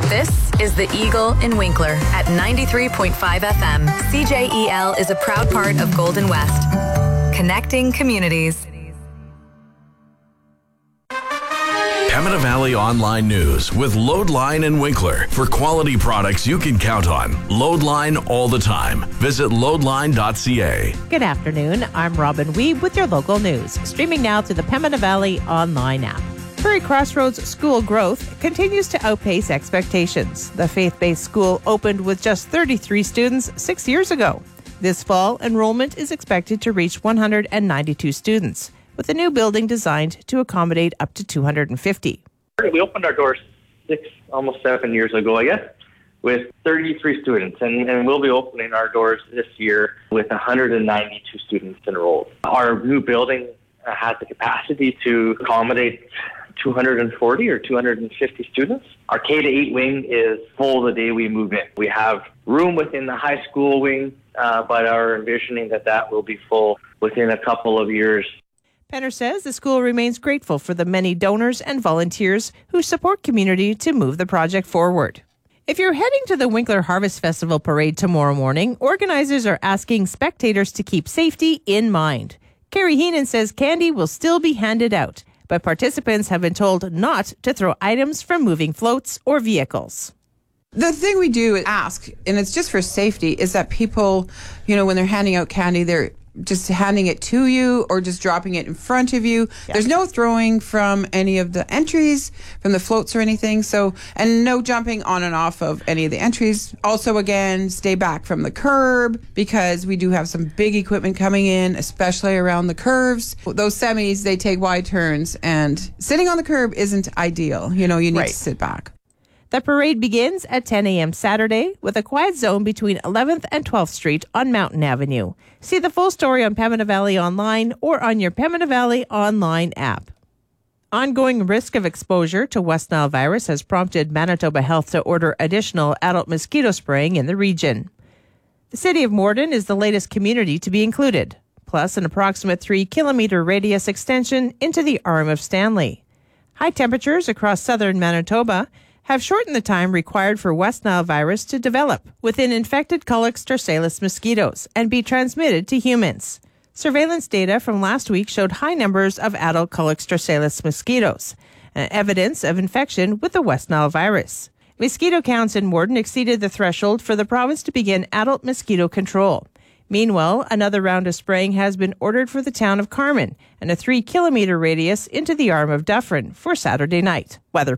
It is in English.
This is the Eagle in Winkler at 93.5 FM. CJEL is a proud part of Golden West, connecting communities. Pembina Valley Online News with Loadline and Winkler. For quality products you can count on. Loadline all the time. Visit loadline.ca. Good afternoon. I'm Robin Weeb with your local news. Streaming now through the Pembina Valley Online app. Prairie Crossroads school growth continues to outpace expectations. The faith-based school opened with just 33 students 6 years ago. This fall, enrollment is expected to reach 192 students, with a new building designed to accommodate up to 250. We opened our doors almost 7 years ago, I guess, with 33 students, and we'll be opening our doors this year with 192 students enrolled. Our new building has the capacity to accommodate 240 or 250 students. Our K-8 wing is full the day we move in. We have room within the high school wing, but are envisioning that will be full within a couple of years. Penner says the school remains grateful for the many donors and volunteers who support community to move the project forward. If you're heading to the Winkler Harvest Festival parade tomorrow morning, organizers are asking spectators to keep safety in mind. Carrie Heenan says candy will still be handed out, but participants have been told not to throw items from moving floats or vehicles. The thing we do ask, and it's just for safety, is that people, when they're handing out candy, they're just handing it to you or just dropping it in front of you. Yeah. There's no throwing from any of the entries, from the floats or anything. So, and no jumping on and off of any of the entries. Also, again, stay back from the curb because we do have some big equipment coming in, especially around the curves. Those semis, they take wide turns, and sitting on the curb isn't ideal. You need to sit back. The parade begins at 10 a.m. Saturday with a quiet zone between 11th and 12th Street on Mountain Avenue. See the full story on Pembina Valley Online or on your Pembina Valley Online app. Ongoing risk of exposure to West Nile virus has prompted Manitoba Health to order additional adult mosquito spraying in the region. The city of Morden is the latest community to be included, plus an approximate 3-kilometer radius extension into the Arm of Stanley. High temperatures across southern Manitoba have shortened the time required for West Nile virus to develop within infected Culex dorsalis mosquitoes and be transmitted to humans. Surveillance data from last week showed high numbers of adult Culex dorsalis mosquitoes, evidence of infection with the West Nile virus. Mosquito counts in Morden exceeded the threshold for the province to begin adult mosquito control. Meanwhile, another round of spraying has been ordered for the town of Carman and a 3-kilometer radius into the Arm of Dufferin for Saturday night. Weather